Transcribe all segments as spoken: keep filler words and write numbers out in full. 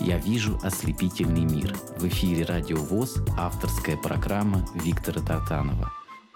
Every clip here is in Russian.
«Я вижу ослепительный мир». В эфире «Радио ВОС», авторская программа Виктора Тартанова.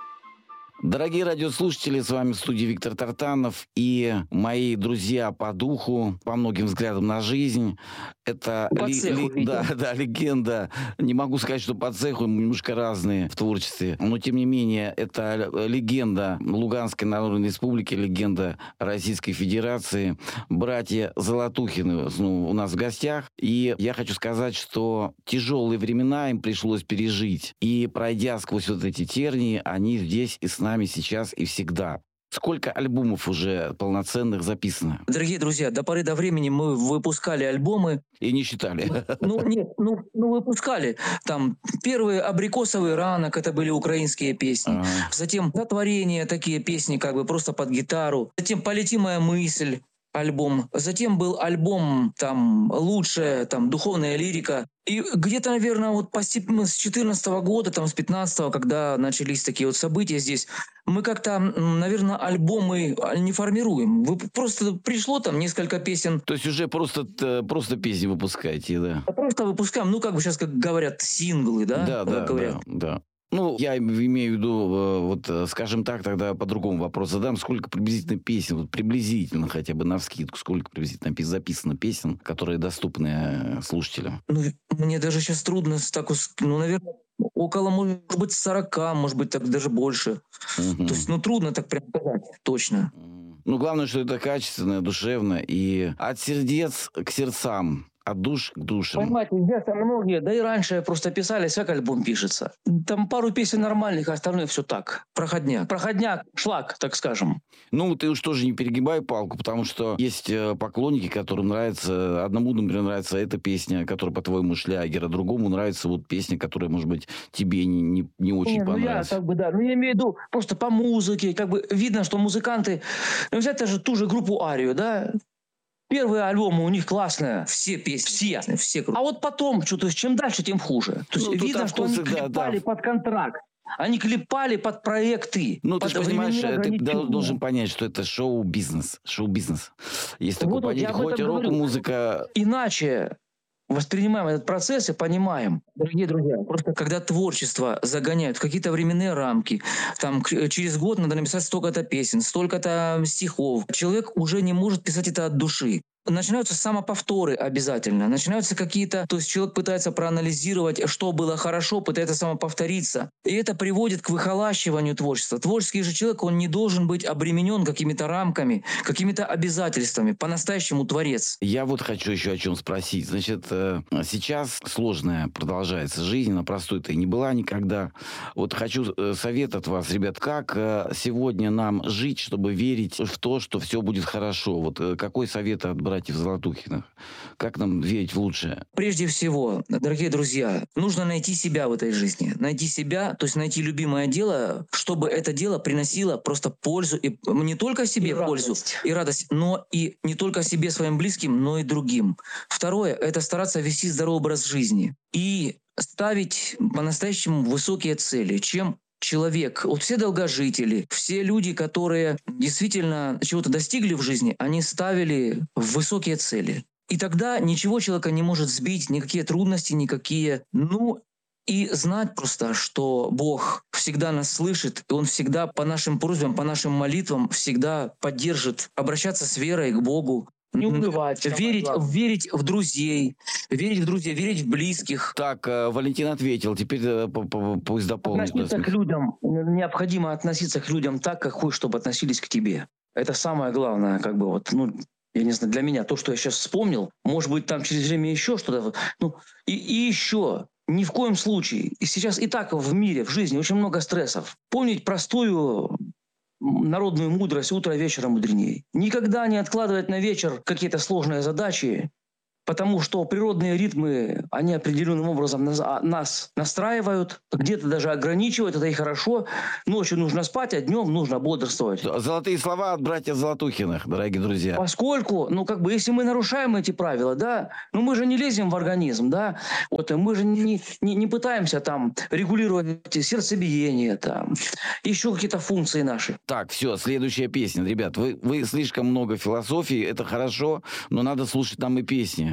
Дорогие радиослушатели, с вами в студии Виктор Тартанов и мои друзья по духу, по многим взглядам на жизнь. Это по ли, цеху, ли, да, да, легенда. Не могу сказать, что по цеху, немножко разные в творчестве. Но, тем не менее, это легенда Луганской Народной Республики, легенда Российской Федерации. Братья Золотухины ну, у нас в гостях. И я хочу сказать, что тяжелые времена им пришлось пережить. И пройдя сквозь вот эти тернии, они здесь и с нами сейчас и всегда. Сколько альбомов уже полноценных записано? Дорогие друзья, до поры до времени мы выпускали альбомы. И не считали? Ну, нет, ну, ну выпускали. Там первые «Абрикосовый ранок», это были украинские песни. Ага. Затем «Сотворение», такие песни как бы просто под гитару. Затем «Полети моя мысль», альбом. Затем был альбом там «Лучшая», там «Духовная лирика». И где-то, наверное, вот постепенно с четырнадцатого года, там с пятнадцатого, когда начались такие вот события здесь, мы как-то, наверное, альбомы не формируем. Вы просто пришло там несколько песен. То есть уже просто, просто песни выпускаете, да? Просто выпускаем, ну, как бы сейчас, как говорят, синглы, да? Да, да, говорят. да, да. Ну, я имею в виду, вот, скажем так, тогда по-другому вопрос задам. Сколько приблизительно песен, вот приблизительно хотя бы навскидку, сколько приблизительно записано песен, которые доступны слушателям? Ну, мне даже сейчас трудно так, ну, наверное, около, может быть, сорока, может быть, так даже больше. Угу. То есть, ну, трудно так прям сказать, точно. Ну, главное, что это качественно, душевно и от сердец к сердцам. От душ к душам. Понимаете, здесь многие, да и раньше просто писали, как альбом пишется. Там пару песен нормальных, а остальное все так. Проходняк. Проходняк, шлак, так скажем. Ну, ты уж тоже не перегибай палку, потому что есть поклонники, которым нравится, одному, например, нравится эта песня, которая, по-твоему, шлягер, а другому нравится вот песня, которая, может быть, тебе не, не, не очень не, понравится. Ну, я как бы, да, ну, я имею в виду просто по музыке, как бы видно, что музыканты, ну, взять даже ту же группу Арию, да, первые альбомы у них классные, все песни, все, все крутые. А вот потом, что-то, чем дальше, тем хуже. То есть ну, видно, что они клепали да, да. под контракт. Они клепали под проекты. Ну, под ты же понимаешь, ты должен понять, что это шоу-бизнес. Шоу-бизнес. Есть такое вот, понятие, хоть рок-музыка... Иначе воспринимаем этот процесс и понимаем, дорогие друзья, просто когда творчество загоняют в какие-то временные рамки, там через год надо написать столько-то песен, столько-то стихов, человек уже не может писать это от души. Начинаются самоповторы обязательно, начинаются какие-то, то есть человек пытается проанализировать, что было хорошо, пытается самоповториться. И это приводит к выхолащиванию творчества. Творческий же человек, он не должен быть обременен какими-то рамками, какими-то обязательствами, по-настоящему творец. Я вот хочу еще о чем спросить. Значит, сейчас сложная продолжается жизнь, она простой-то и не была никогда. Вот хочу совет от вас, ребят, как сегодня нам жить, чтобы верить в то, что все будет хорошо? Вот какой совет от братьев Золотухиных? Как нам верить в лучшее? Прежде всего, дорогие друзья, нужно найти себя в этой жизни. Найти себя, то есть найти любимое дело, чтобы это дело приносило просто пользу. И не только себе и пользу радость. и радость, но и не только себе, своим близким, но и другим. Второе – это стараться вести здоровый образ жизни. И ставить по-настоящему высокие цели. Чем человек, вот все долгожители, все люди, которые действительно чего-то достигли в жизни, они ставили высокие цели. И тогда ничего человека не может сбить, никакие трудности, никакие... Ну, и знать просто, что Бог всегда нас слышит, и Он всегда по нашим просьбам, по нашим молитвам всегда поддержит, обращаться с верой к Богу. Не унывать. Верить, верить в друзей, верить в друзей, верить в близких. Так, Валентин ответил, теперь пусть дополнит. Относиться к людям, необходимо относиться к людям так, как хочешь, чтобы относились к тебе. Это самое главное, как бы вот, ну, я не знаю, для меня то, что я сейчас вспомнил, может быть, там через время еще что-то, ну, и, и еще, ни в коем случае. И сейчас и так в мире, в жизни очень много стрессов. Помнить простую народную мудрость: утро вечера мудренее. Никогда не откладывать на вечер какие-то сложные задачи, потому что природные ритмы, они определенным образом нас, нас настраивают, где-то даже ограничивают, это и хорошо. Ночью нужно спать, а днем нужно бодрствовать. Золотые слова от братьев Золотухиных, дорогие друзья. Поскольку, ну, как бы, если мы нарушаем эти правила, да, ну, мы же не лезем в организм, да, вот, мы же не, не, не пытаемся там регулировать сердцебиение, там, еще какие-то функции наши. Так, все, следующая песня. Ребят, вы, вы слишком много философии, это хорошо, но надо слушать нам и песни.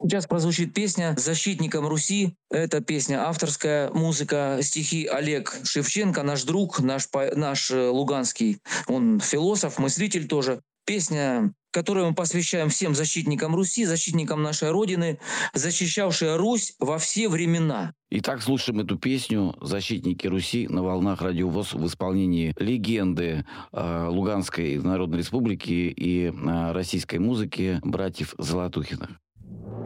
Сейчас прозвучит песня «Защитникам Руси». Это песня авторская, музыка, стихи Олег Шевченко, наш друг, наш, по- наш э, луганский. Он философ, мыслитель тоже. Песня, которую мы посвящаем всем защитникам Руси, защитникам нашей Родины, защищавшие Русь во все времена. Итак, слушаем эту песню «Защитники Руси» на волнах Радио ВОС в исполнении легенды э, Луганской Народной Республики и э, российской музыки братьев Золотухиных.